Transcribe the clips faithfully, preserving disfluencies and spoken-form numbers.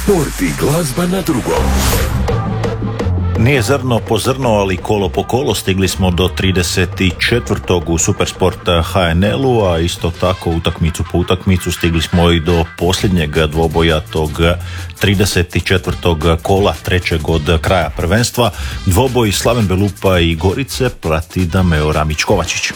Sport i glazba na drugom. Nije zrno po zrno, ali kolo po kolo stigli smo do trideset četvrtog u Supersport H N L-u, a isto tako utakmicu po utakmicu stigli smo i do posljednjeg dvoboja tog trideset četvrtog kola, trećeg od kraja prvenstva. Dvoboj Slaven Belupa i Gorice prati Dameo Ramić-Kovačić.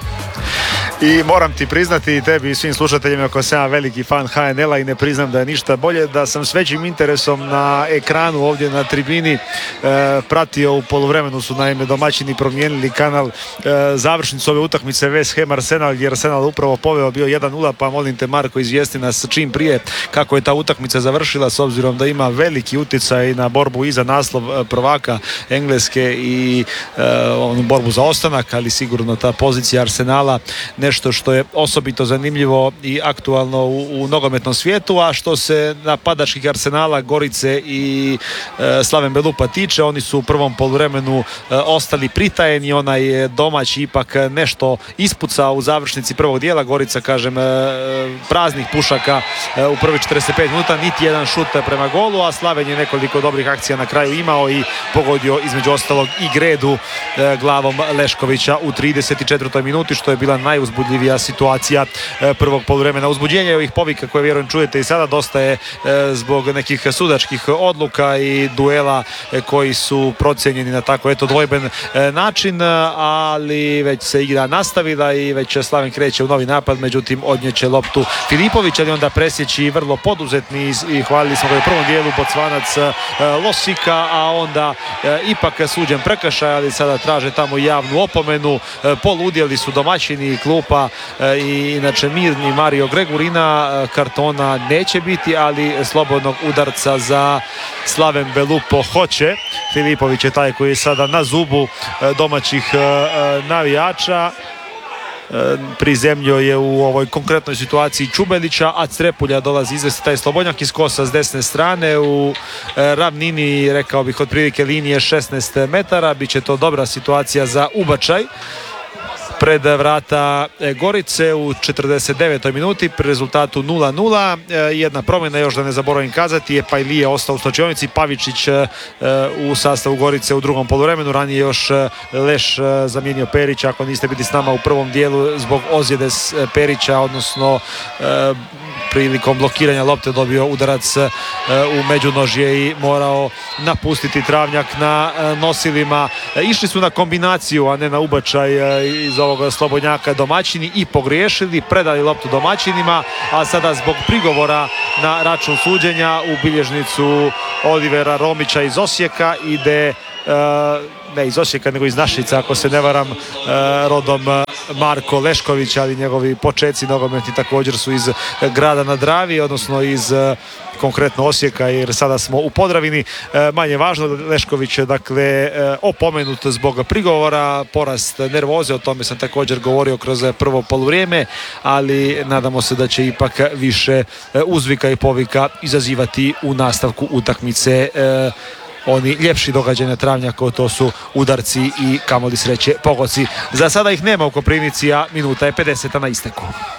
I moram ti priznati, tebi i svim slušateljima, ako sam ja veliki fan H N L-a i ne priznam da je ništa bolje, da sam s većim interesom na ekranu ovdje na tribini e, pratio u poluvremenu su naime domaćini promijenili kanal e, završnicu ove utakmice West Ham Arsenal, jer Arsenal upravo poveo bio jedan nula, pa molim te Marko izvijesti nas čim prije kako je ta utakmica završila, s obzirom da ima veliki utjecaj na borbu i za naslov prvaka Engleske i e, onu borbu za ostanak, ali sigurno ta pozicija Arsenala nešto što je osobito zanimljivo i aktualno u, u nogometnom svijetu. A što se napadačkih Arsenala, Gorice i e, Slaven Belupa tiče, oni su u prvom poluvremenu e, ostali pritajeni, onaj domaći ipak nešto ispucao u završnici prvog dijela. Gorica, kažem, e, praznih pušaka e, u prvih četrdeset pet minuta, niti jedan šut prema golu, a Slaven je nekoliko dobrih akcija na kraju imao i pogodio između ostalog i Gredu e, glavom Leškovića u trideset četvrtoj minuti, što je bila najuzbudljivija situacija prvog poluvremena. Uzbuđenje ovih povika koje vjerujem čujete i sada dosta je zbog nekih sudačkih odluka i duela koji su procijenjeni na tako eto dvojben način, ali već se igra nastavila i već Slaven kreće u novi napad, međutim odnjeće loptu Filipović, ali onda presjeći vrlo poduzetni i hvalili smo ga u prvom dijelu Bocvanac Losika, a onda ipak suđen prekršaj, ali sada traže tamo javnu opomenu. Poludjeli su domaćini i klupa i inače mirni Mario Gregurina. Kartona neće biti, ali slobodnog udarca za Slaven Belupo hoće. Filipović je taj koji je sada na zubu domaćih navijača. Prizemljio je u ovoj konkretnoj situaciji Čubelića, a Crepulja dolazi izvesti taj slobodnjak iz kosa s desne strane u ravnini, rekao bih otprilike linije šesnaest metara. Biće to dobra situacija za ubačaj pred vrata Gorice u četrdeset devetoj minuti pri rezultatu nula nula. Jedna promjena još da ne zaboravim kazati je Pajlije ostao u slačionici, Pavičić u sastavu Gorice u drugom poluvremenu. Ranije još Leš zamijenio Perića, ako niste bili s nama u prvom dijelu zbog ozljede Perića, odnosno prilikom blokiranja lopte dobio udarac u međunožje i morao napustiti Travnjak na nosilima. Išli su na kombinaciju, a ne na ubačaj iz ovog slobodnjaka domaćini i pogriješili, predali loptu domaćinima, a sada zbog prigovora na račun suđenja u bilježnicu Olivera Romića iz Osijeka ide, ne iz Osijeka nego iz Našica ako se ne varam, rodom Marko Lešković, ali njegovi počeci nogometni također su iz grada na Dravi, odnosno iz konkretno Osijeka, jer sada smo u Podravini. Manje važno, Lešković je dakle opomenut zbog prigovora, porast nervoze, o tome sam također govorio kroz prvo poluvrijeme, ali nadamo se da će ipak više uzvika i povika izazivati u nastavku utakmice oni ljepši događaj na Travnjaku, to su udarci i kamoli sreće pogoci. Za sada ih nema u Koprivnici, a minuta je pedeseta na isteku.